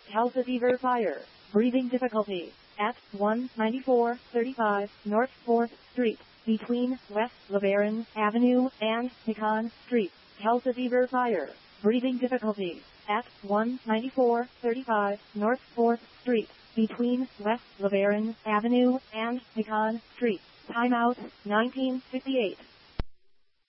Calcasiver Fire. Breathing difficulty. At 19435 North 4th Street, between West LeBaron Avenue and Pecan Street. Calcasiver Fire. Breathing difficulty. At 19435 North 4th Street, between West LeBaron Avenue and Pecan Street. Timeout 1958.